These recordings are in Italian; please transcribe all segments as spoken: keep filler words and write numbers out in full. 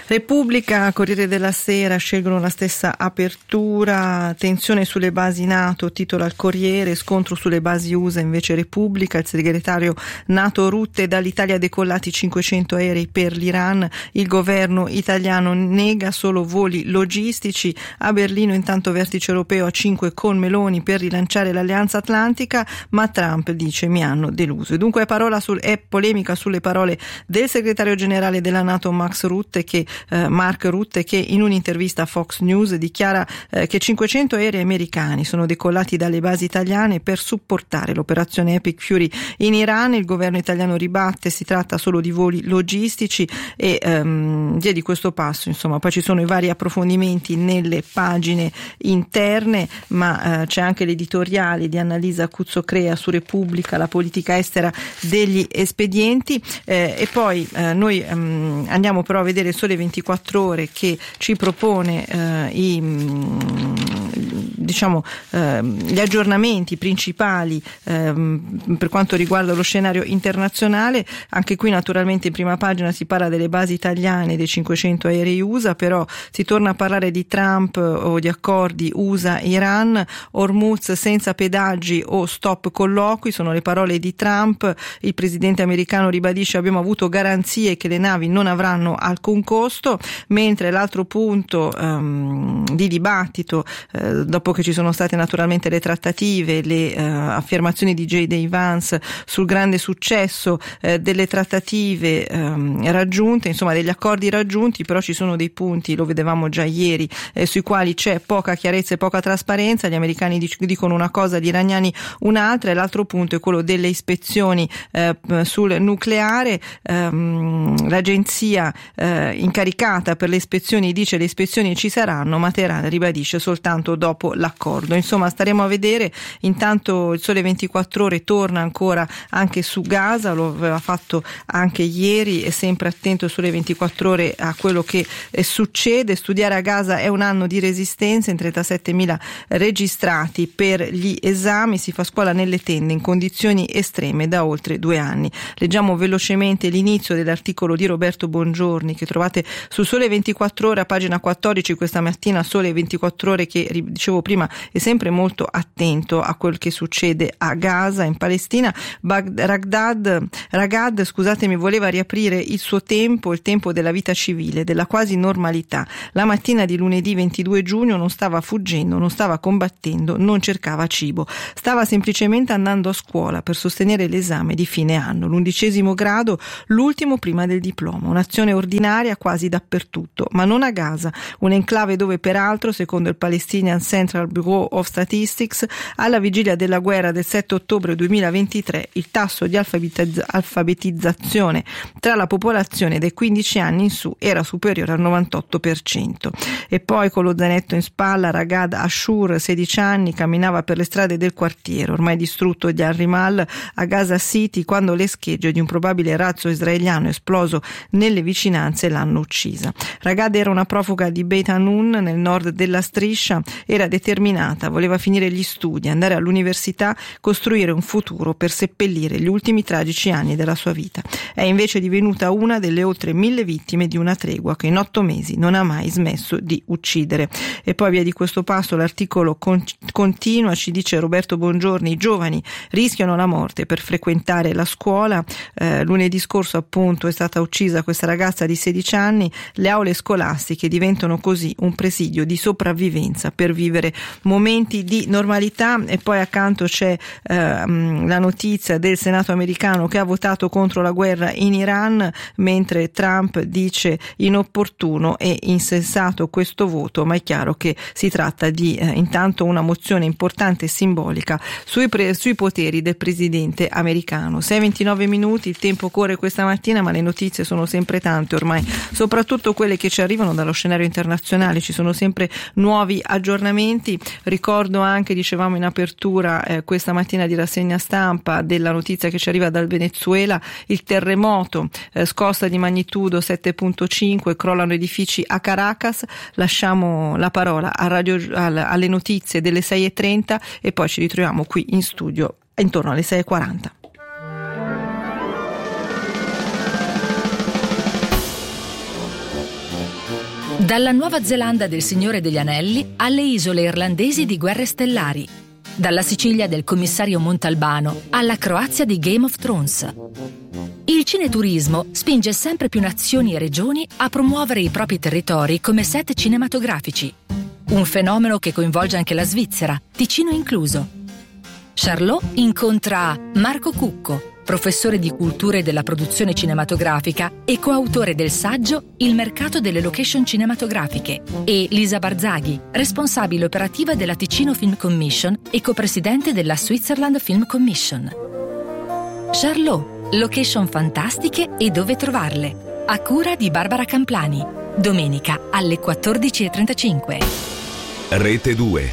Repubblica, Corriere della Sera scelgono la stessa apertura, tensione sulle basi NATO, titola il Corriere, scontro sulle basi U S A invece Repubblica, il segretario NATO Rutte, dall'Italia decollati cinquecento aerei per l'Iran, il governo italiano nega solo voli logistici, a Berlino intanto vertice europeo a cinque con Meloni per rilanciare l'alleanza atlantica, ma Trump dice mi hanno deluso. E dunque è, parola sul, è polemica sulle parole del segretario generale della NATO Max Rutte che Eh, Mark Rutte, che in un'intervista a Fox News dichiara eh, che cinquecento aerei americani sono decollati dalle basi italiane per supportare l'operazione Epic Fury in Iran. Il governo italiano ribatte, si tratta solo di voli logistici e ehm, via di questo passo, insomma. Poi ci sono i vari approfondimenti nelle pagine interne, ma eh, c'è anche l'editoriale di Annalisa Cuzzocrea su Repubblica, la politica estera degli espedienti, eh, e poi eh, noi ehm, andiamo però a vedere Sole ventiquattro Ore che ci propone eh, i diciamo eh, gli aggiornamenti principali eh, per quanto riguarda lo scenario internazionale. Anche qui naturalmente in prima pagina si parla delle basi italiane, dei cinquecento aerei U S A, però si torna a parlare di Trump o di accordi U S A-Iran, Hormuz senza pedaggi o stop colloqui, sono le parole di Trump. Il presidente americano ribadisce abbiamo avuto garanzie che le navi non avranno alcun costo, mentre l'altro punto um, di dibattito eh, dopo che ci sono state naturalmente le trattative, le uh, affermazioni di J D Vance sul grande successo eh, delle trattative um, raggiunte, insomma degli accordi raggiunti, però ci sono dei punti, lo vedevamo già ieri, eh, sui quali c'è poca chiarezza e poca trasparenza. Gli americani dic- dicono una cosa, gli iraniani un'altra, e l'altro punto è quello delle ispezioni eh, sul nucleare. Um, l'agenzia eh, incaricata per le ispezioni dice le ispezioni ci saranno, ma Teheran ribadisce soltanto dopo l'accordo. Insomma staremo a vedere. Intanto il Sole ventiquattro Ore torna ancora anche su Gaza, lo aveva fatto anche ieri, è sempre attento Sole ventiquattro Ore a quello che eh, succede. Studiare a Gaza è un anno di resistenza, in trentasettemila registrati per gli esami, si fa scuola nelle tende in condizioni estreme da oltre due anni. Leggiamo velocemente l'inizio dell'articolo di Roberto Bongiorni che trovate su Sole ventiquattro Ore a pagina quattordici questa mattina. Sole ventiquattro Ore che, dicevo prima, è sempre molto attento a quel che succede a Gaza, in Palestina. Bag- Ragdad, Ragad, scusatemi, voleva riaprire il suo tempo, il tempo della vita civile, della quasi normalità. La mattina di lunedì ventidue giugno non stava fuggendo, non stava combattendo, non cercava cibo. Stava semplicemente andando a scuola per sostenere l'esame di fine anno, l'undicesimo grado, l'ultimo prima del diploma. Un'azione ordinaria quasi dappertutto, ma non a Gaza, un enclave dove peraltro, secondo il Palestinian Central Bureau of Statistics, alla vigilia della guerra del sette ottobre duemilaventitré il tasso di alfabetizz- alfabetizzazione tra la popolazione dai quindici anni in su era superiore al novantotto per cento. E poi con lo zainetto in spalla Ragad Ashur, sedici anni, camminava per le strade del quartiere ormai distrutto di Al-Rimal a Gaza City quando le schegge di un probabile razzo israeliano esploso nelle vicinanze l'hanno uccisa. Ragad era una profuga di Beit Hanun nel nord della striscia, era determinata, voleva finire gli studi, andare all'università, costruire un futuro per seppellire gli ultimi tragici anni della sua vita. È invece divenuta una delle oltre mille vittime di una tregua che in otto mesi non ha mai smesso di uccidere. E poi via di questo passo l'articolo con- continua, ci dice Roberto Bongiorni, i giovani rischiano la morte per frequentare la scuola. Eh, lunedì scorso appunto è stata uccisa questa ragazza di sedici anni, le aule scolastiche diventano così un presidio di sopravvivenza per vivere momenti di normalità. E poi accanto c'è eh, la notizia del Senato americano che ha votato contro la guerra in Iran, mentre Trump dice inopportuno e insensato questo voto, ma è chiaro che si tratta di eh, intanto una mozione importante e simbolica sui, pre- sui poteri del presidente americano. sei e ventinove minuti, il tempo corre questa mattina, ma le notizie sono sempre tante ormai, soprattutto quelle che ci arrivano dallo scenario internazionale, ci sono sempre nuovi aggiornamenti. Ricordo anche, dicevamo in apertura eh, questa mattina di rassegna stampa, della notizia che ci arriva dal Venezuela, il terremoto, eh, scossa di magnitudo sette virgola cinque, crollano edifici a Caracas. Lasciamo la parola a radio, alle notizie delle sei e trenta e poi ci ritroviamo qui in studio intorno alle sei e quaranta. Dalla Nuova Zelanda del Signore degli Anelli alle isole irlandesi di Guerre Stellari. Dalla Sicilia del commissario Montalbano alla Croazia di Game of Thrones. Il cineturismo spinge sempre più nazioni e regioni a promuovere i propri territori come set cinematografici. Un fenomeno che coinvolge anche la Svizzera, Ticino incluso. Charlot incontra Marco Cucco, professore di cultura e della produzione cinematografica e coautore del saggio Il mercato delle location cinematografiche, e Lisa Barzaghi, responsabile operativa della Ticino Film Commission e copresidente della Switzerland Film Commission. Charlot, location fantastiche e dove trovarle, a cura di Barbara Camplani, domenica alle quattordici e trentacinque. Rete due.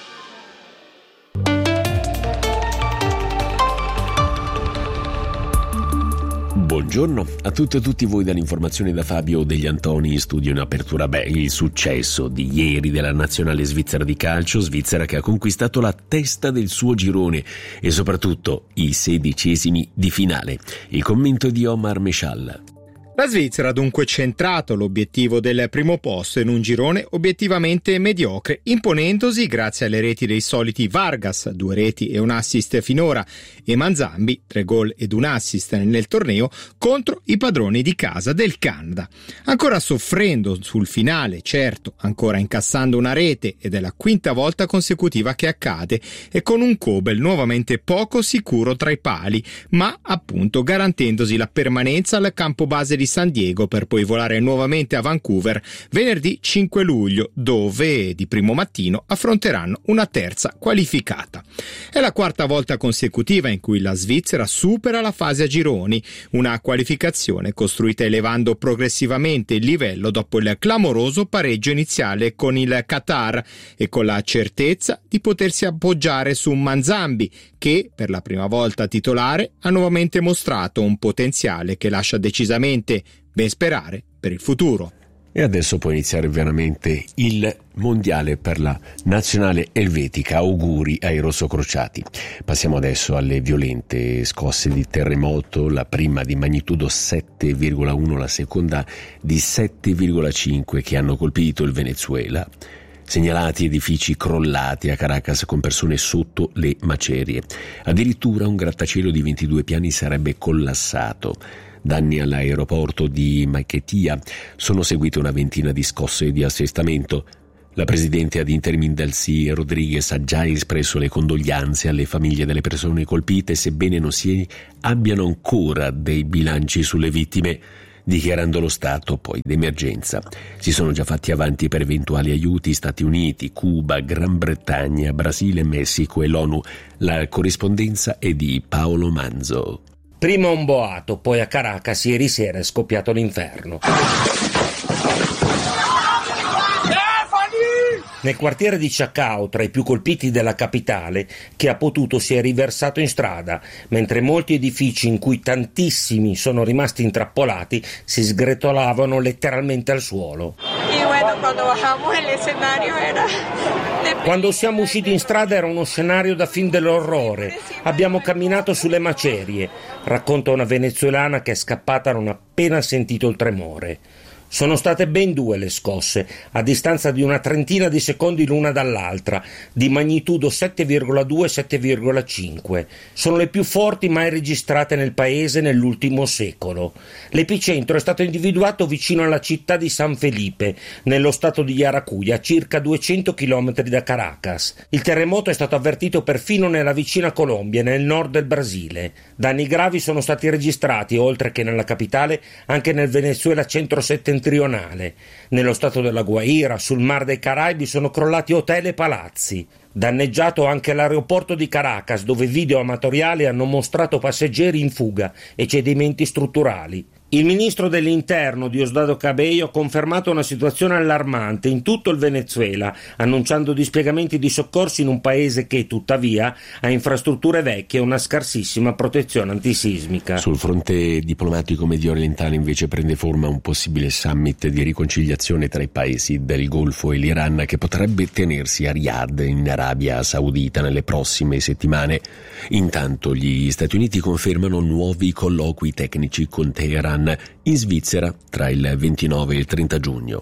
Buongiorno a tutte e tutti voi dall'informazione da Fabio Degli Antoni in studio in apertura. Beh, il successo di ieri della nazionale svizzera di calcio, Svizzera che ha conquistato la testa del suo girone e soprattutto i sedicesimi di finale. Il commento di Omar Meshal. La Svizzera ha dunque centrato l'obiettivo del primo posto in un girone obiettivamente mediocre, imponendosi grazie alle reti dei soliti Vargas, due reti e un assist finora, e Manzambi, tre gol ed un assist nel torneo, contro i padroni di casa del Canada. Ancora soffrendo sul finale, certo, ancora incassando una rete, ed è la quinta volta consecutiva che accade, e con un Kobel nuovamente poco sicuro tra i pali, ma appunto garantendosi la permanenza al campo base di San Diego per poi volare nuovamente a Vancouver venerdì cinque luglio, dove di primo mattino affronteranno una terza qualificata. È la quarta volta consecutiva in cui la Svizzera supera la fase a gironi, una qualificazione costruita elevando progressivamente il livello dopo il clamoroso pareggio iniziale con il Qatar e con la certezza di potersi appoggiare su Manzambi, che per la prima volta titolare ha nuovamente mostrato un potenziale che lascia decisamente ben sperare per il futuro. E adesso può iniziare veramente il mondiale per la nazionale elvetica. Auguri ai rossocrociati. Passiamo adesso alle violente scosse di terremoto, la prima di magnitudo sette virgola uno, la seconda di sette virgola cinque che hanno colpito il Venezuela. Segnalati edifici crollati a Caracas con persone sotto le macerie. Addirittura un grattacielo di ventidue piani sarebbe collassato. Danni all'aeroporto di Maiquetía. Sono seguite una ventina di scosse di assestamento. La presidente ad interim Delcy Rodriguez ha già espresso le condoglianze alle famiglie delle persone colpite, sebbene non si abbiano ancora dei bilanci sulle vittime, dichiarando lo stato poi d'emergenza. Si sono già fatti avanti per eventuali aiuti Stati Uniti, Cuba, Gran Bretagna, Brasile, Messico e l'ONU. La corrispondenza è di Paolo Manzo. Prima un boato, poi a Caracas ieri sera è scoppiato l'inferno. Nel quartiere di Chacao, tra i più colpiti della capitale, chi ha potuto si è riversato in strada, mentre molti edifici in cui tantissimi sono rimasti intrappolati si sgretolavano letteralmente al suolo. Quando siamo usciti in strada era uno scenario da film dell'orrore. Abbiamo camminato sulle macerie, racconta una venezuelana che è scappata non appena sentito il tremore. Sono state ben due le scosse, a distanza di una trentina di secondi l'una dall'altra, di magnitudo sette virgola due sette virgola cinque. Sono le più forti mai registrate nel paese nell'ultimo secolo. L'epicentro è stato individuato vicino alla città di San Felipe, nello stato di Yaracuy, a circa duecento chilometri da Caracas. Il terremoto è stato avvertito perfino nella vicina Colombia, nel nord del Brasile. Danni gravi sono stati registrati, oltre che nella capitale, anche nel Venezuela centro-settentrionale. Nello stato della Guaira, sul Mar dei Caraibi, sono crollati hotel e palazzi. Danneggiato anche l'aeroporto di Caracas, dove video amatoriali hanno mostrato passeggeri in fuga e cedimenti strutturali. Il ministro dell'Interno, Diosdado Cabello, ha confermato una situazione allarmante in tutto il Venezuela, annunciando dispiegamenti di soccorsi in un paese che, tuttavia, ha infrastrutture vecchie e una scarsissima protezione antisismica. Sul fronte diplomatico mediorientale invece prende forma un possibile summit di riconciliazione tra i paesi del Golfo e l'Iran che potrebbe tenersi a Riyadh, in Arabia Saudita, nelle prossime settimane. Intanto gli Stati Uniti confermano nuovi colloqui tecnici con Teheran in Svizzera tra il ventinove e il trenta giugno.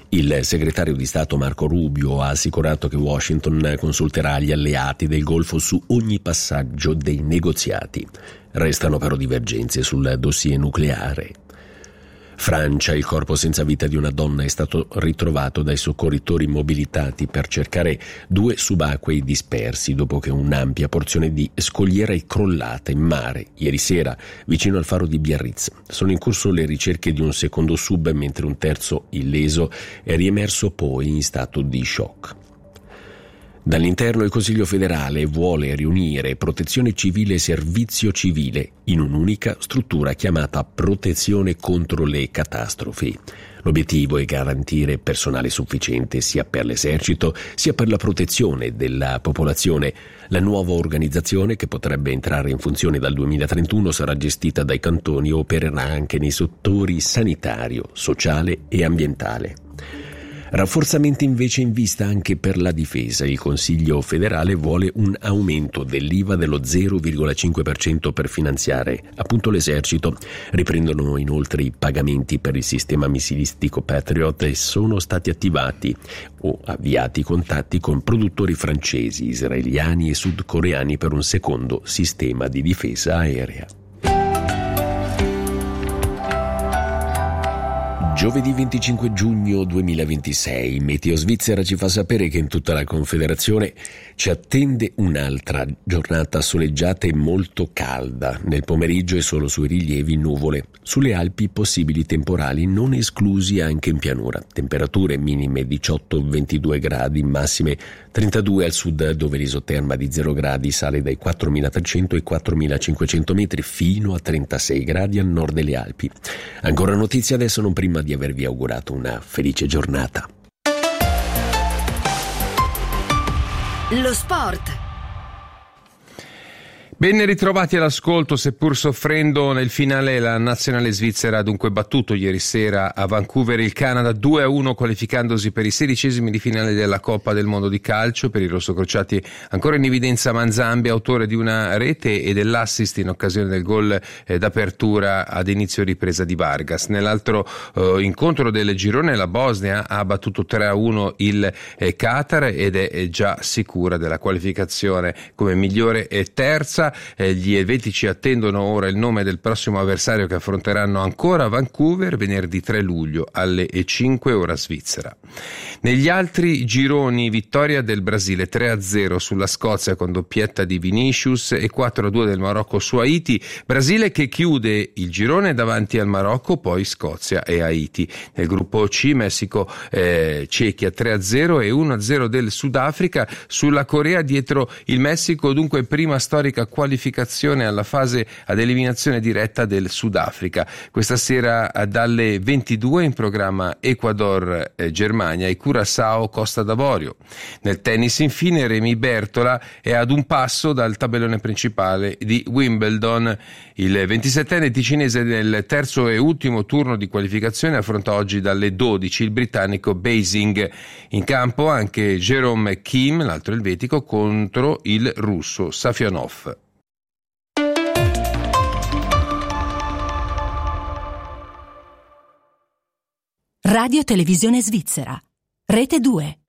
Il segretario di Stato Marco Rubio ha assicurato che Washington consulterà gli alleati del Golfo su ogni passaggio dei negoziati. Restano però divergenze sul dossier nucleare. Francia, il corpo senza vita di una donna è stato ritrovato dai soccorritori mobilitati per cercare due subacquei dispersi dopo che un'ampia porzione di scogliera è crollata in mare ieri sera vicino al faro di Biarritz. Sono in corso le ricerche di un secondo sub, mentre un terzo illeso è riemerso poi in stato di shock. Dall'interno il Consiglio federale vuole riunire protezione civile e servizio civile in un'unica struttura chiamata protezione contro le catastrofi. L'obiettivo è garantire personale sufficiente sia per l'esercito sia per la protezione della popolazione. La nuova organizzazione, che potrebbe entrare in funzione dal duemilatrentuno, sarà gestita dai cantoni e opererà anche nei settori sanitario, sociale e ambientale. Rafforzamento invece in vista anche per la difesa. Il Consiglio federale vuole un aumento dell'I V A dello zero virgola cinque per cento per finanziare appunto l'esercito. Riprendono inoltre i pagamenti per il sistema missilistico Patriot e sono stati attivati o avviati contatti con produttori francesi, israeliani e sudcoreani per un secondo sistema di difesa aerea. Giovedì venticinque giugno duemilaventisei, Meteo Svizzera ci fa sapere che in tutta la Confederazione ci attende un'altra giornata soleggiata e molto calda. Nel pomeriggio e solo sui rilievi nuvole. Sulle Alpi possibili temporali non esclusi anche in pianura. Temperature minime diciotto ventidue gradi, massime trentadue al sud, dove l'isoterma di zero gradi sale dai quattromilatrecento ai quattromilacinquecento metri fino a trentasei gradi a nord delle Alpi. Ancora notizie adesso, non prima di avervi augurato una felice giornata. Lo sport. Ben ritrovati all'ascolto, seppur soffrendo nel finale la nazionale svizzera ha dunque battuto ieri sera a Vancouver il Canada due a uno, qualificandosi per i sedicesimi di finale della Coppa del Mondo di calcio. Per i rossocrociati ancora in evidenza Manzambi, autore di una rete e dell'assist in occasione del gol eh, d'apertura ad inizio ripresa di Vargas. Nell'altro eh, incontro del girone la Bosnia ha battuto tre a uno il eh, Qatar ed è già sicura della qualificazione come migliore e terza. Eh, gli elvetici attendono ora il nome del prossimo avversario che affronteranno ancora a Vancouver venerdì tre luglio alle cinque ora svizzera. Negli altri gironi, vittoria del Brasile tre a zero sulla Scozia con doppietta di Vinicius e quattro a due del Marocco su Haiti. Brasile che chiude il girone davanti al Marocco, poi Scozia e Haiti. Nel gruppo C, Messico eh, Cechia tre a zero e uno a zero del Sudafrica sulla Corea, dietro il Messico, dunque prima storica qualificazione alla fase ad eliminazione diretta del Sudafrica. Questa sera dalle ventidue in programma Ecuador eh, Germania e Curaçao Costa d'Avorio. Nel tennis infine Remy Bertola è ad un passo dal tabellone principale di Wimbledon. Il ventisettenne ticinese nel terzo e ultimo turno di qualificazione affronta oggi dalle dodici il britannico Basing. In campo anche Jerome Kim, l'altro elvetico, contro il russo Safionov. Radio Televisione Svizzera, Rete due.